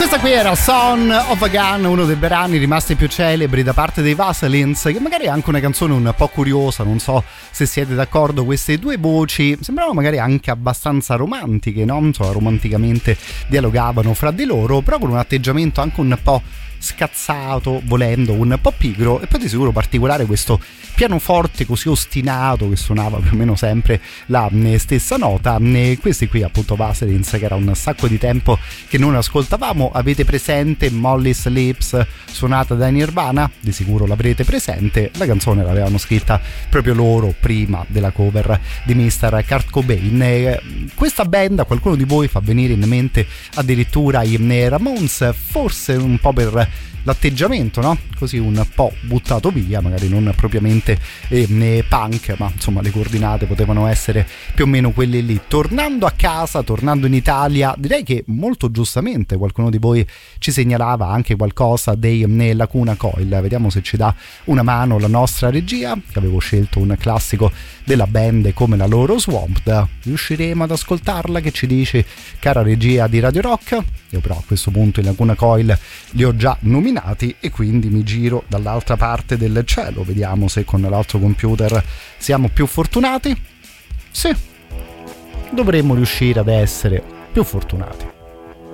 Questa qui era Son of a Gun, uno dei brani rimasti più celebri da parte dei Vaselins, che magari è anche una canzone un po' curiosa, non so se siete d'accordo. Queste due voci sembravano magari anche abbastanza romantiche, no? Insomma, romanticamente dialogavano fra di loro, però con un atteggiamento anche un po' scazzato, volendo, un po' pigro, e poi di sicuro particolare questo pianoforte così ostinato che suonava più o meno sempre la stessa nota. Questi qui appunto Vaselins, che era un sacco di tempo che non ascoltavamo. Avete presente Molly's Lips suonata da Nirvana? Di sicuro l'avrete presente, la canzone l'avevano scritta proprio loro prima della cover di Mr. Kurt Cobain. Questa band a qualcuno di voi fa venire in mente addirittura i Ramones, forse un po' per l'atteggiamento, no? Così un po' buttato via, magari non propriamente punk, ma insomma le coordinate potevano essere più o meno quelle lì. Tornando a casa, tornando in Italia, direi che molto giustamente qualcuno di voi ci segnalava anche qualcosa dei Lacuna Coil. Vediamo se ci dà una mano la nostra regia, che avevo scelto un classico della band come la loro Swamped. Riusciremo ad ascoltarla? Che ci dici, cara regia di Radio Rock? Io però a questo punto i Lacuna Coil li ho già nominati e quindi mi giro dall'altra parte del cielo. Vediamo se con l'altro computer siamo più fortunati. Sì, dovremmo riuscire ad essere più fortunati.